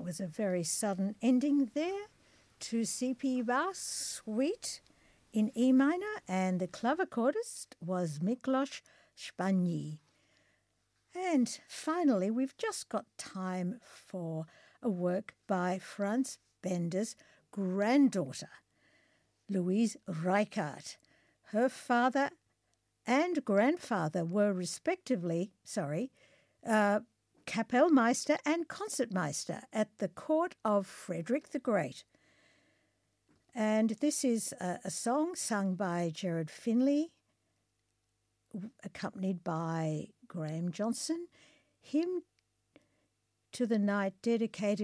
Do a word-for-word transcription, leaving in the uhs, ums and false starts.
was a very sudden ending there to C P Bass Suite in E minor, and the clavicordist was Miklos Spani. And finally, we've just got time for a work by Franz Bender's granddaughter, Louise Reichardt. Her father and grandfather were respectively, sorry, uh, Kapellmeister and Concertmeister at the court of Frederick the Great. And this is a, a song sung by Gerard Finley, accompanied by Graham Johnson, hymn to the night dedicated